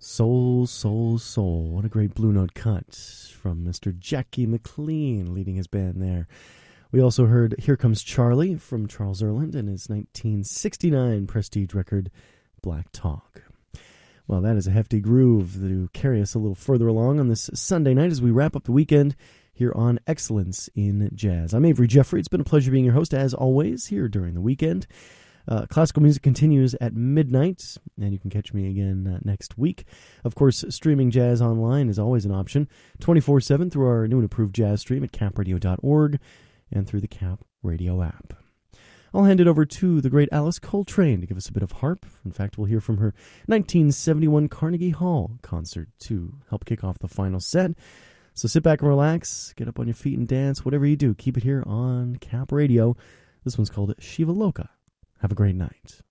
Soul, Soul, Soul. What a great Blue Note cut from Mr. Jackie McLean leading his band there. We also heard Here Comes Charlie from Charles Earland and his 1969 prestige record, Black Talk. Well, that is a hefty groove to carry us a little further along on this Sunday night as we wrap up the weekend here on Excellence in Jazz. I'm Avery Jeffrey. It's been a pleasure being your host, as always, here during the weekend. Classical music continues at midnight, and you can catch me again next week. Of course, streaming jazz online is always an option, 24/7 through our new and improved jazz stream at capradio.org and through the Cap Radio app. I'll hand it over to the great Alice Coltrane to give us a bit of harp. In fact, we'll hear from her 1971 Carnegie Hall concert to help kick off the final set. So sit back and relax, get up on your feet and dance. Whatever you do, keep it here on Cap Radio. This one's called Shiva Loka. Have a great night.